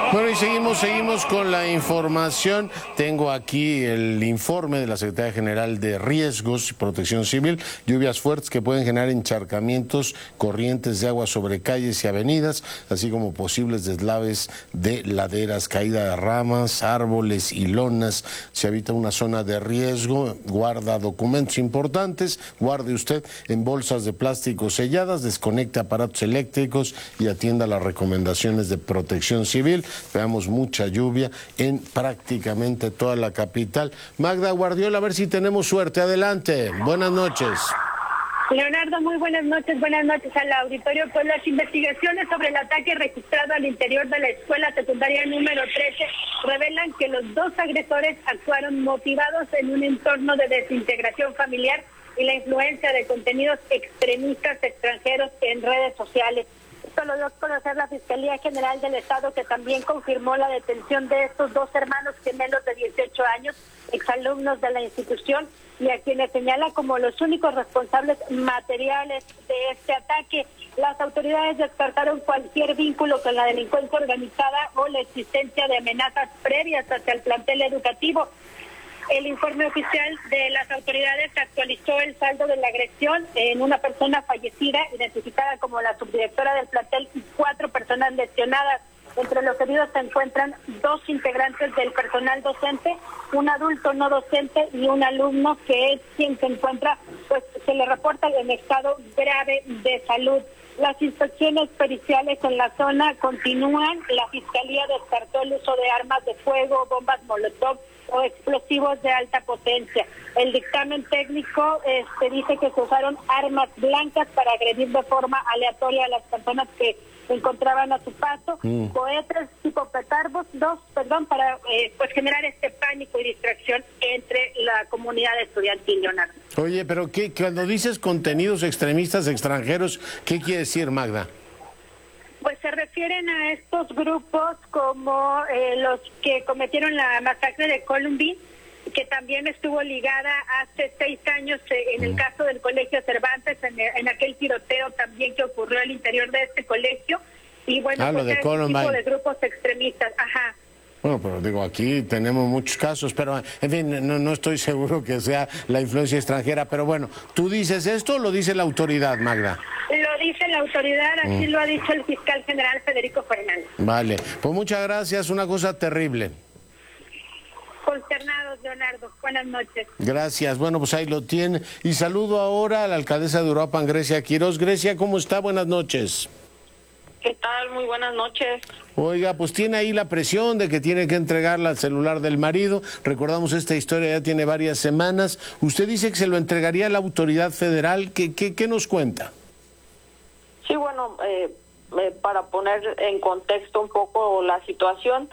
Bueno, y seguimos con la información. Tengo aquí el informe de la Secretaría General de Riesgos y Protección Civil. Lluvias fuertes que pueden generar encharcamientos, corrientes de agua sobre calles y avenidas, así como posibles deslaves de laderas, caída de ramas, árboles y lonas. Si habita una zona de riesgo, guarda documentos importantes, guarde usted en bolsas de plástico selladas, desconecte aparatos eléctricos y atienda las recomendaciones de Protección Civil. Veamos mucha lluvia en prácticamente toda la capital. Magda Guardiola, a ver si tenemos suerte. Adelante. Buenas noches. Leonardo, muy buenas noches al auditorio. Pues las investigaciones sobre el ataque registrado al interior de la escuela secundaria número 13 revelan que los dos agresores actuaron motivados en un entorno de desintegración familiar y la influencia de contenidos extremistas extranjeros en redes sociales. Esto lo dio a conocer la Fiscalía General del Estado, que también confirmó la detención de estos dos hermanos gemelos de 18 años, exalumnos de la institución, y a quienes señala como los únicos responsables materiales de este ataque. Las autoridades descartaron cualquier vínculo con la delincuencia organizada o la existencia de amenazas previas hacia el plantel educativo. El informe oficial de las autoridades actualizó el saldo de la agresión en una persona fallecida, identificada como la subdirectora del plantel, y 4 personas lesionadas. Entre los heridos se encuentran 2 integrantes del personal docente, un adulto no docente y un alumno que es quien se encuentra, pues se le reporta en estado grave de salud. Las inspecciones periciales en la zona continúan. La Fiscalía descartó el uso de armas de fuego, bombas molotov o explosivos de alta potencia. El dictamen técnico dice que se usaron armas blancas para agredir de forma aleatoria a las personas que se encontraban a su paso, cohetes tipo petardos, para pues generar este pánico y distracción entre la comunidad estudiantil, Leonardo. Oye, pero cuando dices contenidos extremistas extranjeros, ¿qué quiere decir, Magda? Pues se refieren a estos grupos como los que cometieron la masacre de Columbine, que también estuvo ligada hace 6 años en el caso del Colegio Cervantes, en aquel tiroteo también que ocurrió al interior de este colegio. Y bueno, pues este tipo de grupos extremistas. Ajá. Bueno, pero digo, aquí tenemos muchos casos, pero en fin, no estoy seguro que sea la influencia extranjera, pero bueno, ¿tú dices esto o lo dice la autoridad, Magda? Lo dice la autoridad, así lo ha dicho el fiscal general Federico Fernández. Vale, pues muchas gracias, una cosa terrible. Consternados, Leonardo. Buenas noches. Gracias. Bueno, pues ahí lo tiene. Y saludo ahora a la alcaldesa de Uruapan, Grecia Quiroz. Grecia, ¿cómo está? Buenas noches. ¿Qué tal? Muy buenas noches. Oiga, pues tiene ahí la presión de que tiene que entregarle al celular del marido. Recordamos esta historia, ya tiene varias semanas. Usted dice que se lo entregaría a la autoridad federal. ¿Qué nos cuenta? Sí, bueno, para poner en contexto un poco la situación,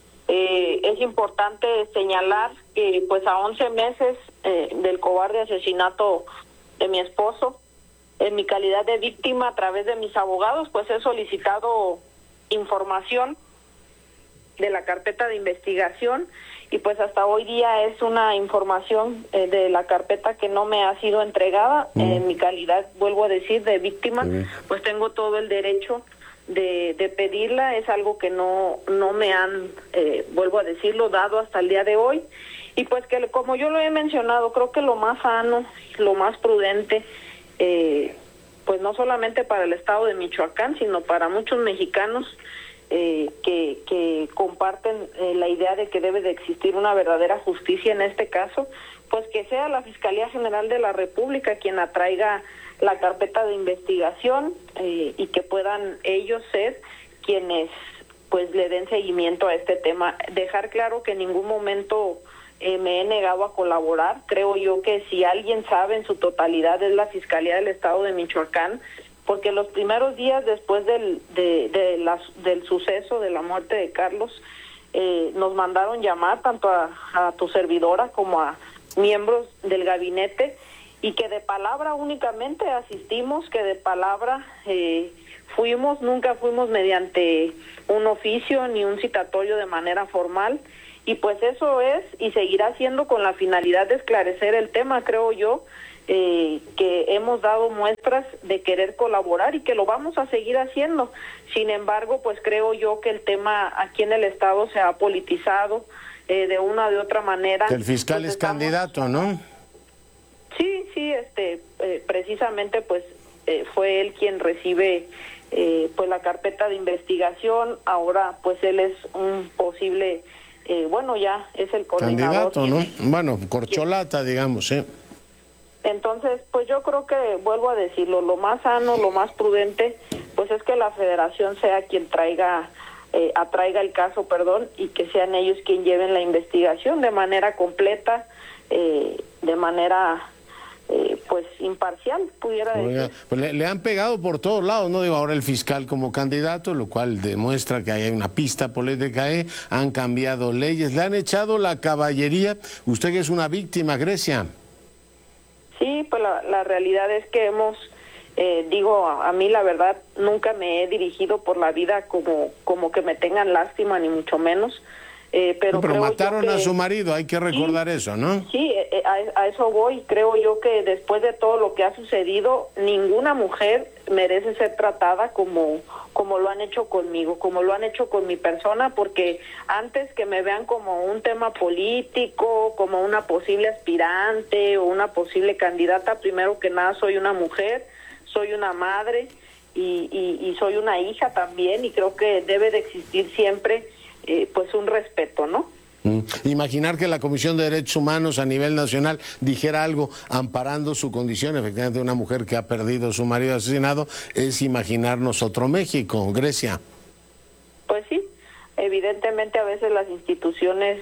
es importante señalar que pues a 11 meses del cobarde asesinato de mi esposo, en mi calidad de víctima, a través de mis abogados, pues he solicitado información de la carpeta de investigación, y pues hasta hoy día es una información de la carpeta que no me ha sido entregada. En mi calidad, vuelvo a decir, de víctima, pues tengo todo el derecho de pedirla. Es algo que no me han, vuelvo a decirlo, dado hasta el día de hoy. Y pues que, como yo lo he mencionado, creo que lo más sano, lo más prudente, pues no solamente para el estado de Michoacán, sino para muchos mexicanos que comparten la idea de que debe de existir una verdadera justicia en este caso, pues que sea la Fiscalía General de la República quien atraiga la carpeta de investigación, y que puedan ellos ser quienes pues le den seguimiento a este tema. Dejar claro que en ningún momento me he negado a colaborar. Creo yo que si alguien sabe en su totalidad es la Fiscalía del Estado de Michoacán, porque los primeros días después del suceso de la muerte de Carlos, nos mandaron llamar tanto a tu servidora como a miembros del gabinete, y que de palabra únicamente asistimos, que de palabra fuimos, nunca fuimos mediante un oficio ni un citatorio de manera formal. Y pues eso es y seguirá siendo con la finalidad de esclarecer el tema, creo yo, que hemos dado muestras de querer colaborar y que lo vamos a seguir haciendo. Sin embargo, pues creo yo que el tema aquí en el estado se ha politizado de una o de otra manera. El fiscal pues es candidato, ¿no? Sí, precisamente pues fue él quien recibe pues la carpeta de investigación. Ahora pues él es un posible, bueno, ya es el coordinador. Candidato, ¿no? Bueno, corcholata, digamos, ¿eh? Entonces, pues yo creo que, vuelvo a decirlo, lo más sano, lo más prudente, pues es que la federación sea quien atraiga el caso, y que sean ellos quien lleven la investigación de manera completa, de manera, pues, imparcial, pudiera decir. Pues le han pegado por todos lados, ¿no? Digo, ahora el fiscal como candidato, lo cual demuestra que hay una pista política, han cambiado leyes, le han echado la caballería. Usted que es una víctima, Grecia. Sí, pues la realidad es que hemos, a mí la verdad nunca me he dirigido por la vida como que me tengan lástima, ni mucho menos. Pero mataron a su marido, hay que recordar eso, ¿no? Sí, a eso voy. Creo yo que después de todo lo que ha sucedido, ninguna mujer merece ser tratada como lo han hecho conmigo, como lo han hecho con mi persona, porque antes que me vean como un tema político, como una posible aspirante o una posible candidata, primero que nada soy una mujer, soy una madre y soy una hija también, y creo que debe de existir siempre pues un respeto, ¿no? Imaginar que la Comisión de Derechos Humanos a nivel nacional dijera algo amparando su condición, efectivamente, de una mujer que ha perdido a su marido asesinado, es imaginarnos otro México, Grecia. Pues sí, evidentemente a veces las instituciones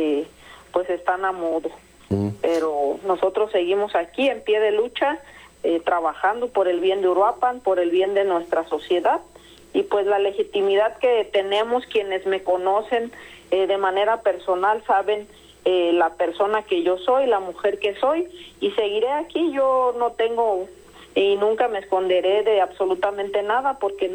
pues están a modo, pero nosotros seguimos aquí en pie de lucha, trabajando por el bien de Uruapan, por el bien de nuestra sociedad. Y pues la legitimidad que tenemos, quienes me conocen de manera personal, saben la persona que yo soy, la mujer que soy, y seguiré aquí. Yo no tengo y nunca me esconderé de absolutamente nada, porque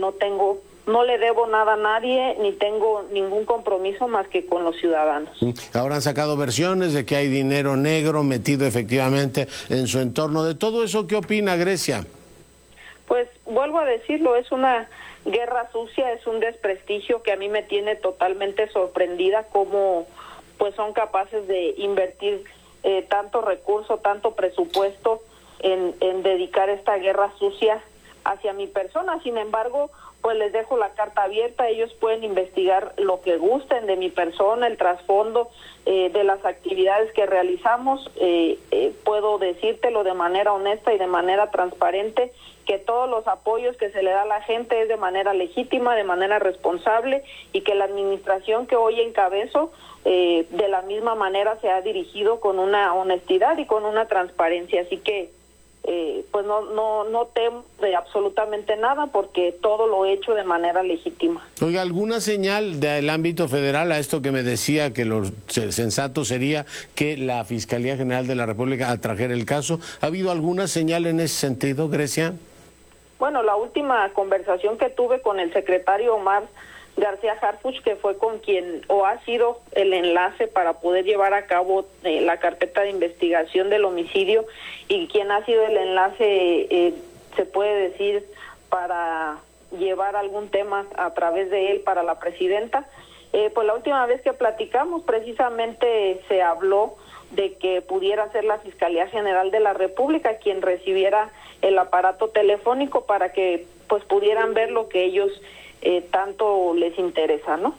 no le debo nada a nadie, ni tengo ningún compromiso más que con los ciudadanos. Ahora han sacado versiones de que hay dinero negro metido efectivamente en su entorno. De todo eso, ¿qué opina, Grecia? Pues vuelvo a decirlo, es una guerra sucia, es un desprestigio que a mí me tiene totalmente sorprendida, cómo pues son capaces de invertir tanto recurso, tanto presupuesto en dedicar esta guerra sucia hacia mi persona. Sin embargo, pues les dejo la carta abierta, ellos pueden investigar lo que gusten de mi persona, el trasfondo de las actividades que realizamos. Puedo decírtelo de manera honesta y de manera transparente, que todos los apoyos que se le da a la gente es de manera legítima, de manera responsable, y que la administración que hoy encabezo de la misma manera se ha dirigido con una honestidad y con una transparencia. Así que pues no temo de absolutamente nada, porque todo lo he hecho de manera legítima. Oiga, ¿alguna señal del ámbito federal a esto que me decía que lo sensato sería que la Fiscalía General de la República atrajera el caso? ¿Ha habido alguna señal en ese sentido, Grecia? Bueno, la última conversación que tuve con el secretario Omar García Harfuch, que fue con quien o ha sido el enlace para poder llevar a cabo la carpeta de investigación del homicidio, y quien ha sido el enlace, se puede decir, para llevar algún tema a través de él para la presidenta. Pues la última vez que platicamos precisamente se habló de que pudiera ser la Fiscalía General de la República quien recibiera el aparato telefónico para que pues pudieran ver lo que ellos tanto les interesa, ¿no?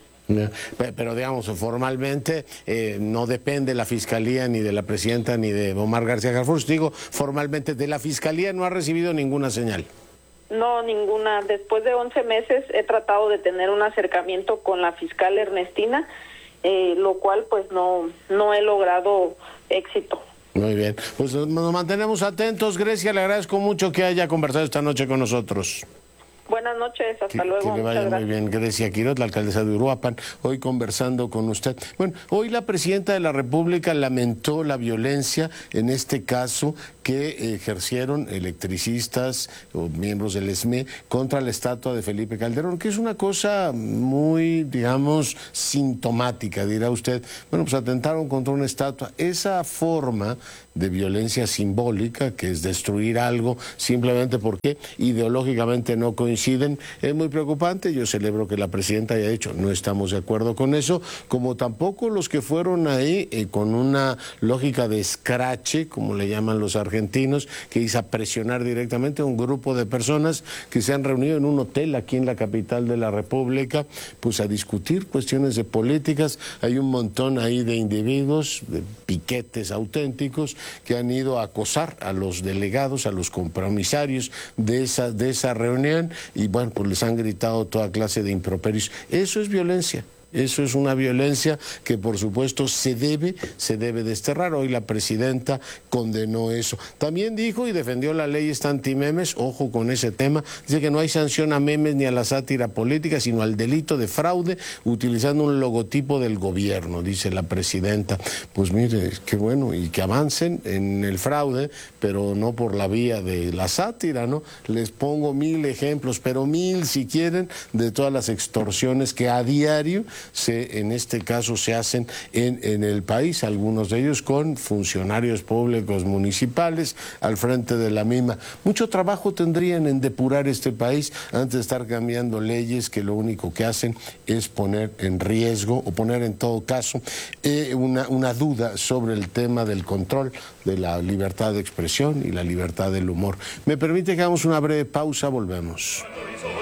Pero digamos, formalmente no depende la Fiscalía ni de la Presidenta ni de Omar García Harfuch. Digo, formalmente de la Fiscalía no ha recibido ninguna señal. No, ninguna. Después de 11 meses he tratado de tener un acercamiento con la fiscal Ernestina, lo cual pues no he logrado éxito. Muy bien, pues nos mantenemos atentos. Grecia, le agradezco mucho que haya conversado esta noche con nosotros. Buenas noches, hasta luego. Que le vaya muy bien. Grecia Quiroz, la alcaldesa de Uruapan, hoy conversando con usted. Bueno, hoy la presidenta de la República lamentó la violencia, en este caso, que ejercieron electricistas o miembros del ESME contra la estatua de Felipe Calderón, que es una cosa muy, digamos, sintomática, dirá usted. Bueno, pues atentaron contra una estatua. Esa forma de violencia simbólica, que es destruir algo simplemente porque ideológicamente no coinciden, es muy preocupante. Yo celebro que la presidenta haya dicho no estamos de acuerdo con eso, como tampoco los que fueron ahí con una lógica de escrache, como le llaman los argentinos, que hizo a presionar directamente a un grupo de personas que se han reunido en un hotel aquí en la capital de la República, pues a discutir cuestiones de políticas. Hay un montón ahí de individuos, de piquetes auténticos, que han ido a acosar a los delegados, a los compromisarios de esa reunión, y bueno, pues les han gritado toda clase de improperios. Eso es violencia. Eso es una violencia que por supuesto se debe desterrar. Hoy la presidenta condenó eso. También dijo y defendió la ley antimemes, ojo con ese tema, dice que no hay sanción a memes ni a la sátira política, sino al delito de fraude utilizando un logotipo del gobierno, dice la presidenta. Pues mire, qué bueno, y que avancen en el fraude, pero no por la vía de la sátira, ¿no? Les pongo 1000 ejemplos, pero 1000 si quieren, de todas las extorsiones que a diario en este caso se hacen en el país, algunos de ellos con funcionarios públicos municipales al frente de la misma. Mucho trabajo tendrían en depurar este país antes de estar cambiando leyes que lo único que hacen es poner en riesgo o poner en todo caso una duda sobre el tema del control de la libertad de expresión y la libertad del humor. Me permite que hagamos una breve pausa, volvemos.